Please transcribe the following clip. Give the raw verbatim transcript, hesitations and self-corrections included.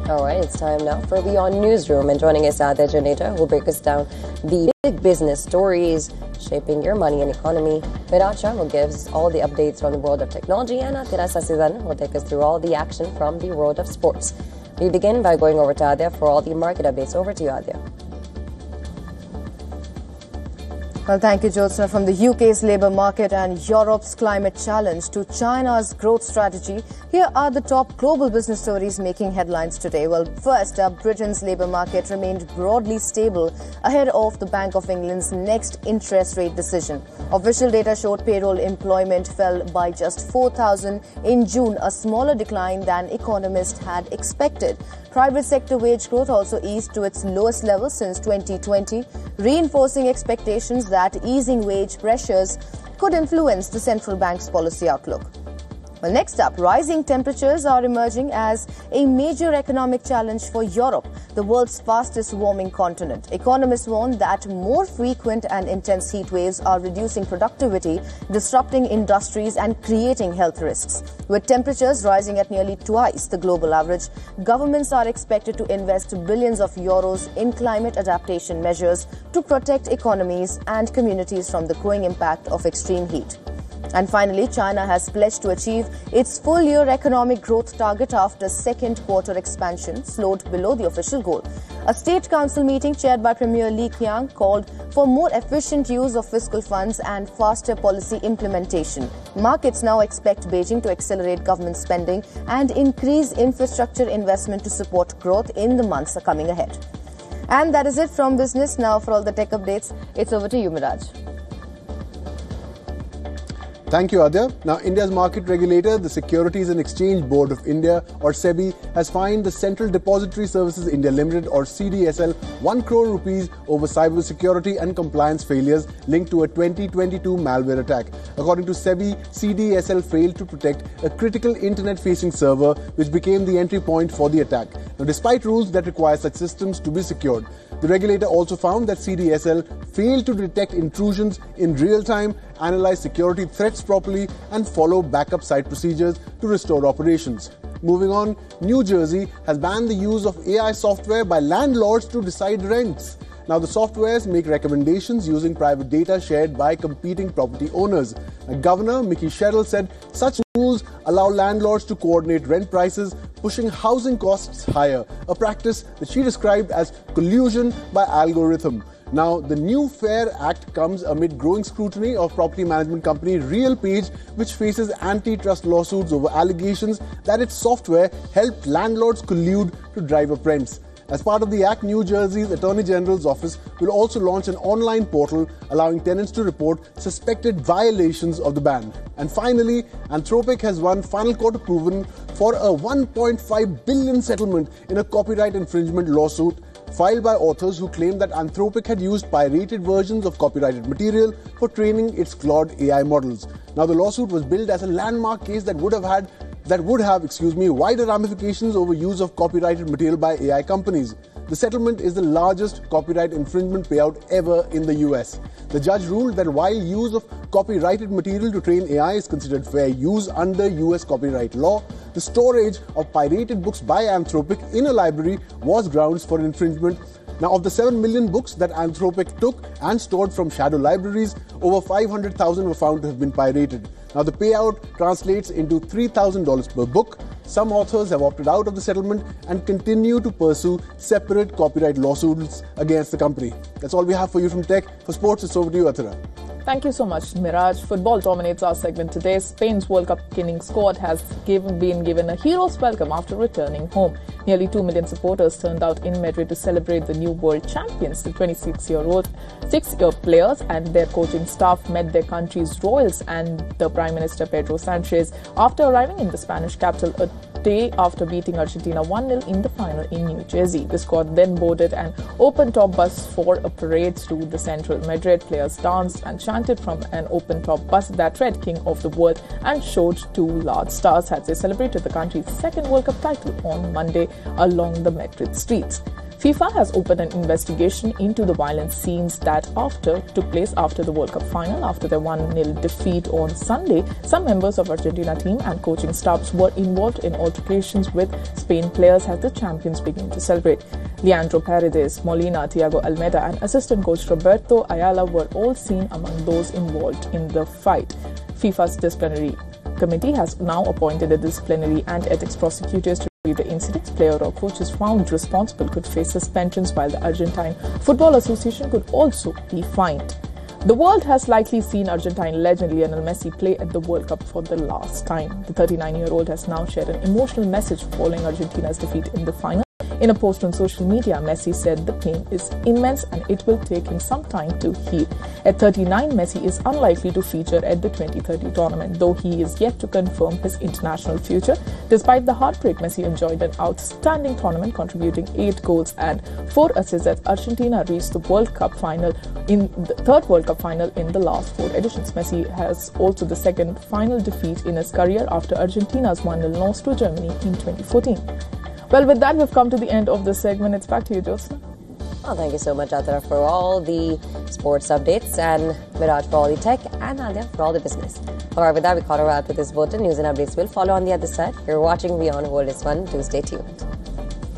All right, it's time now for Beyond Newsroom. And joining us, Adya Janeta, who will break us down the big business stories shaping your money and economy. Miracha will give us all the updates from the world of technology. And Atira Sasidan will take us through all the action from the world of sports. We begin by going over to Adya for all the market updates. Over to you, Adya. Well, thank you, Jyotsna. From the U K's labour market and Europe's climate challenge to China's growth strategy, here are the top global business stories making headlines today. Well, first up, Britain's labour market remained broadly stable ahead of the Bank of England's next interest rate decision. Official data showed payroll employment fell by just four thousand in June, a smaller decline than economists had expected. Private sector wage growth also eased to its lowest level since twenty twenty, reinforcing expectations that easing wage pressures could influence the central bank's policy outlook. Well, next up, rising temperatures are emerging as a major economic challenge for Europe, the world's fastest warming continent. Economists warn that more frequent and intense heat waves are reducing productivity, disrupting industries and creating health risks. With temperatures rising at nearly twice the global average, governments are expected to invest billions of euros in climate adaptation measures to protect economies and communities from the growing impact of extreme heat. And finally, China has pledged to achieve its full-year economic growth target after second quarter expansion slowed below the official goal. A State Council meeting chaired by Premier Li Qiang called for more efficient use of fiscal funds and faster policy implementation. Markets now expect Beijing to accelerate government spending and increase infrastructure investment to support growth in the months coming ahead. And that is it from business. Now for all the tech updates, it's over to you, Miraj. Thank you, Adya. Now, India's market regulator, the Securities and Exchange Board of India, or SEBI, has fined the Central Depository Services India Limited, or C D S L, one crore rupees over cyber security and compliance failures linked to a twenty twenty-two malware attack. According to SEBI, C D S L failed to protect a critical internet-facing server, which became the entry point for the attack. Now, despite rules that require such systems to be secured, the regulator also found that C D S L failed to detect intrusions in real time, analyze security threats properly, and follow backup site procedures to restore operations. Moving on, New Jersey has banned the use of A I software by landlords to decide rents. Now, the softwares make recommendations using private data shared by competing property owners. Now, Governor Mickey Sherrill said such rules allow landlords to coordinate rent prices, pushing housing costs higher, a practice that she described as collusion by algorithm. Now, the new FAIR Act comes amid growing scrutiny of property management company RealPage, which faces antitrust lawsuits over allegations that its software helped landlords collude to drive up rents. As part of the Act, New Jersey's Attorney General's office will also launch an online portal allowing tenants to report suspected violations of the ban. And finally, Anthropic has won final court approval for a one point five billion settlement in a copyright infringement lawsuit filed by authors who claim that Anthropic had used pirated versions of copyrighted material for training its Claude A I models. Now, the lawsuit was billed as a landmark case that would have had that would have, excuse me, wider ramifications over use of copyrighted material by A I companies. The settlement is the largest copyright infringement payout ever in the U S. The judge ruled that while use of copyrighted material to train A I is considered fair use under U S copyright law, the storage of pirated books by Anthropic in a library was grounds for infringement. Now, of the seven million books that Anthropic took and stored from shadow libraries, over five hundred thousand were found to have been pirated. Now, the payout translates into three thousand dollars per book. Some authors have opted out of the settlement and continue to pursue separate copyright lawsuits against the company. That's all we have for you from Tech. For sports, it's over to you, Athira. Thank you so much, Miraj. Football dominates our segment today. Spain's World Cup winning squad has given, been given a hero's welcome after returning home. Nearly two million supporters turned out in Madrid to celebrate the new world champions. The twenty-six-year-old, six-year players and their coaching staff met their country's royals and the Prime Minister Pedro Sanchez after arriving in the Spanish capital a day after beating Argentina one nil in the final in New Jersey. The squad then boarded an open-top bus for a parade through the central Madrid. Players danced and chanted from an open-top bus that read King of the World and showed two large stars as they celebrated the country's second World Cup title on Monday along the Madrid streets. FIFA has opened an investigation into the violent scenes that after took place after the World Cup final. After their one nil defeat on Sunday, some members of Argentina team and coaching staffs were involved in altercations with Spain players as the champions begin to celebrate. Leandro Paredes, Molina, Thiago Almeida and assistant coach Roberto Ayala were all seen among those involved in the fight. FIFA's disciplinary committee has now appointed a disciplinary and ethics prosecutors to review the incidents. Player or coaches found responsible could face suspensions, while the Argentine Football Association could also be fined. The world has likely seen Argentine legend Lionel Messi play at the World Cup for the last time. The thirty-nine-year-old has now shared an emotional message following Argentina's defeat in the final. In a post on social media, Messi said the pain is immense and it will take him some time to heal. At thirty-nine, Messi is unlikely to feature at the twenty thirty tournament, though he is yet to confirm his international future. Despite the heartbreak, Messi enjoyed an outstanding tournament, contributing eight goals and four assists as Argentina reached the World Cup final in the third World Cup final in the last four editions. Messi has also the second final defeat in his career after Argentina's one nil loss to Germany in twenty fourteen. Well, with that, we've come to the end of this segment. It's back to you, Jyotsna. Oh, thank you so much, Atara, for all the sports updates, and Miraj for all the tech, and Nadia for all the business. All right, with that, we caught a wrap with this bulletin. News and updates will follow on the other side. You're watching Beyond World is One. Do stay tuned.